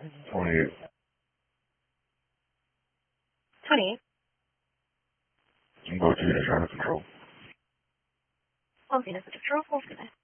28. 28. Go to the China Control. Close units to control, full finish.